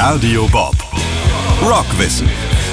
Radio Bob. Rockwissen.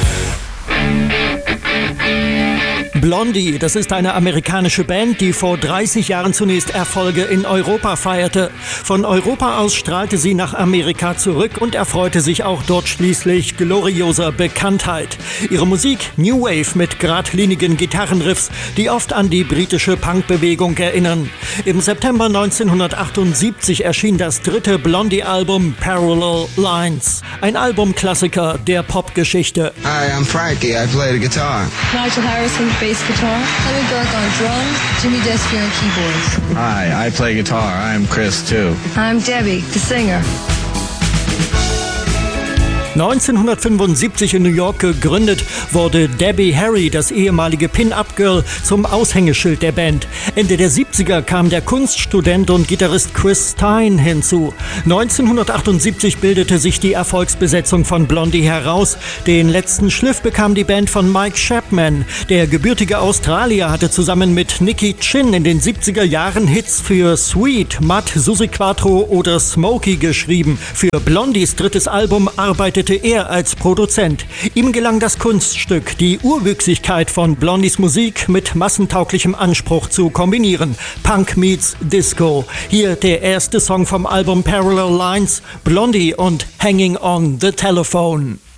Blondie, das ist eine amerikanische Band, die vor 30 Jahren zunächst Erfolge in Europa feierte. Von Europa aus strahlte sie nach Amerika zurück und erfreute sich auch dort schließlich glorioser Bekanntheit. Ihre Musik New Wave mit geradlinigen Gitarrenriffs, die oft an die britische Punkbewegung erinnern. Im September 1978 erschien das dritte Blondie-Album Parallel Lines. Ein Albumklassiker der Popgeschichte. Hi, I'm Frankie. I play the guitar. Nigel Harrison, bass guitar. Lemmy Burke on drums. Jimmy Desfier on keyboards. Hi, I play guitar. I'm Chris too. I'm Debbie, the singer. 1975 in New York gegründet, wurde Debbie Harry, das ehemalige Pin-Up-Girl, zum Aushängeschild der Band. Ende der 70er kam der Kunststudent und Gitarrist Chris Stein hinzu. 1978 bildete sich die Erfolgsbesetzung von Blondie heraus. Den letzten Schliff bekam die Band von Mike Chapman. Der gebürtige Australier hatte zusammen mit Nicky Chinn in den 70er Jahren Hits für Sweet, Mud, Suzi Quatro oder Smokey geschrieben. Für Blondies drittes Album arbeitete er als Produzent. Ihm gelang das Kunststück, die Urwüchsigkeit von Blondies Musik mit massentauglichem Anspruch zu kombinieren. Punk meets Disco. Hier der erste Song vom Album Parallel Lines, Blondie und Hanging on the Telephone.